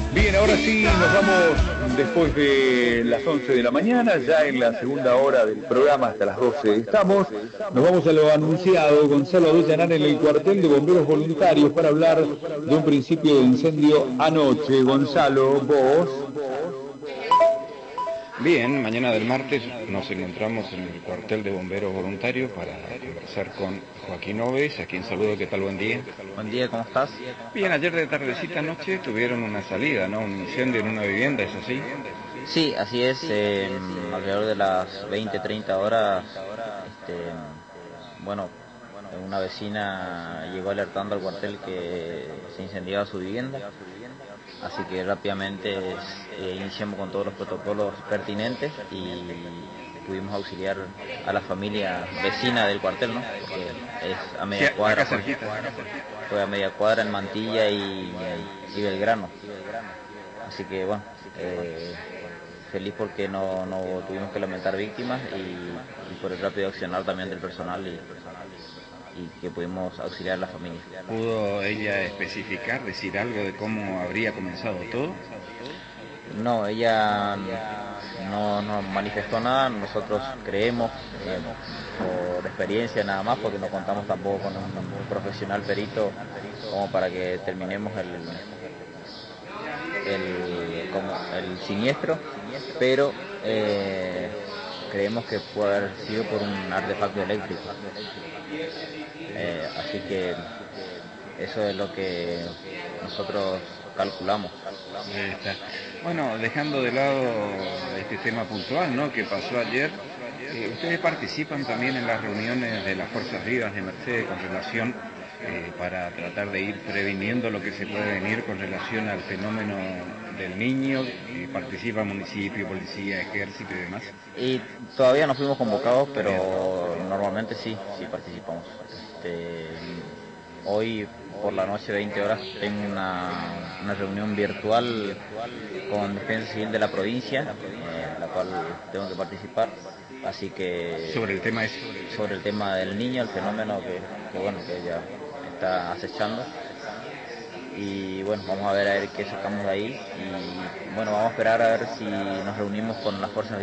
Bien, ahora sí nos vamos después de las 11 de la mañana, ya en la segunda hora del programa, hasta las 12 estamos. Nos vamos a lo anunciado, Gonzalo Avellanar en el cuartel de bomberos voluntarios para hablar de un principio de incendio anoche. Gonzalo, vos. Bien, mañana del martes nos encontramos en el cuartel de bomberos voluntarios para conversar con Joaquín Oves, a quien saludo. ¿Qué tal? Buen día. Buen día, ¿cómo estás? Bien, ayer de tardecita noche tuvieron una salida, ¿no? Un incendio en una vivienda, ¿es así? Sí, así es, alrededor de las 20-30 horas, bueno, una vecina llegó alertando al cuartel que se incendiaba su vivienda, así que rápidamente iniciamos con todos los protocolos pertinentes y pudimos auxiliar a la familia vecina del cuartel, ¿no? Porque es a media cuadra, fue a media cuadra en Mantilla y Belgrano. Así que bueno, feliz porque no tuvimos que lamentar víctimas y por el rápido accionar también del personal y que pudimos auxiliar a la familia. ¿Pudo ella especificar, decir algo de cómo habría comenzado todo? No, ella no manifestó nada. Nosotros creemos, por experiencia nada más, porque no contamos tampoco con un profesional perito como para que terminemos el siniestro, pero creemos que puede haber sido por un artefacto eléctrico. Así que eso es lo que nosotros calculamos. Está. Bueno, dejando de lado este tema puntual, ¿no?, que pasó ayer, ustedes participan también en las reuniones de las Fuerzas Vivas de Mercedes con relación para tratar de ir previniendo lo que se puede venir con relación al fenómeno del niño. Participa municipio, policía, ejército y demás. Y todavía no fuimos convocados, pero normalmente sí participamos. Hoy por la noche, 20 horas, tengo una reunión virtual con Defensa Civil de la provincia, en la cual tengo que participar. Así que Sobre el tema sobre el tema del niño, el fenómeno que ya está acechando. Y bueno, vamos a ver qué sacamos de ahí y bueno, vamos a esperar a ver si nos reunimos con las fuerzas